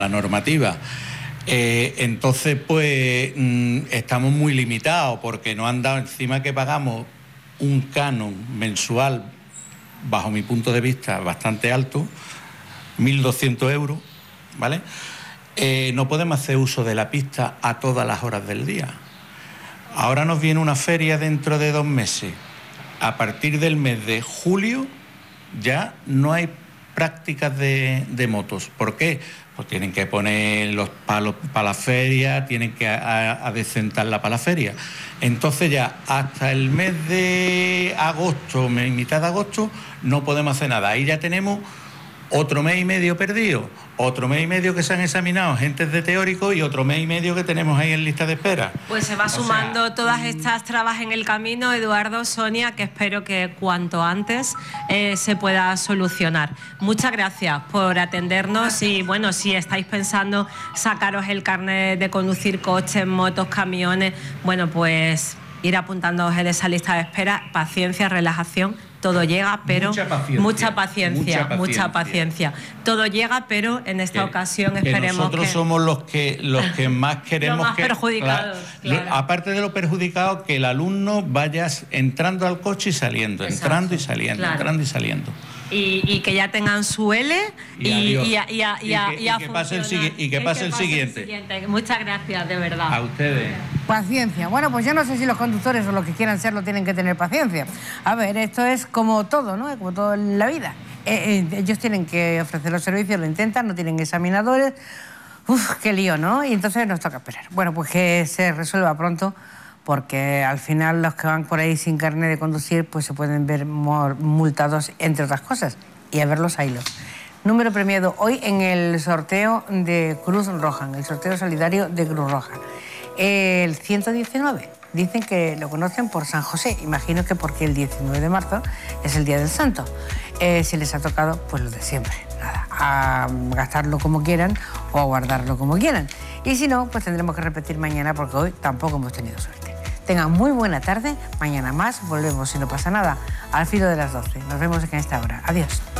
normativa. Entonces, pues estamos muy limitados porque nos han dado encima que pagamos un canon mensual, bajo mi punto de vista, bastante alto, 1.200 euros, ¿vale? No podemos hacer uso de la pista a todas las horas del día. Ahora nos viene una feria dentro de 2 meses. A partir del mes de julio ya no hay prácticas de motos. ¿Por qué? Pues tienen que poner los palos para la feria, tienen que adecentarla para la feria. Entonces ya hasta el mes de agosto, mitad de agosto, no podemos hacer nada. Ahí ya tenemos otro mes y medio perdido, otro mes y medio que se han examinado agentes de teórico y otro mes y medio que tenemos ahí en lista de espera. Pues se va sumando todas estas trabas en el camino, Eduardo, Sonia, que espero que cuanto antes se pueda solucionar. Muchas gracias por atendernos y bueno, si estáis pensando sacaros el carnet de conducir coches, motos, camiones, bueno, pues ir apuntándoos en esa lista de espera, paciencia, relajación. Todo llega, pero mucha paciencia. Todo llega, pero en esta ocasión esperemos nosotros somos los que más queremos los más perjudicados. Claro. Aparte de lo perjudicado, que el alumno vaya entrando al coche y saliendo, entrando y saliendo, claro. Entrando y saliendo. Y que ya tengan su L y que pase el siguiente. Muchas gracias, de verdad. A ustedes. Paciencia. Bueno, pues yo no sé si los conductores o los que quieran serlo tienen que tener paciencia. A ver, esto es como todo, ¿no? Como todo en la vida. Ellos tienen que ofrecer los servicios, lo intentan, no tienen examinadores. Uf, qué lío, ¿no? Y entonces nos toca esperar. Bueno, pues que se resuelva pronto, porque al final los que van por ahí sin carnet de conducir pues se pueden ver multados, entre otras cosas, y a verlos haylos. Número premiado hoy en el sorteo de Cruz Roja, en el sorteo solidario de Cruz Roja. El 119. Dicen que lo conocen por San José. Imagino que porque el 19 de marzo es el Día del Santo. Si les ha tocado, pues lo de siempre. Nada, a gastarlo como quieran o a guardarlo como quieran. Y si no, pues tendremos que repetir mañana porque hoy tampoco hemos tenido suerte. Tengan muy buena tarde. Mañana más volvemos, si no pasa nada, al filo de las 12. Nos vemos en esta hora. Adiós.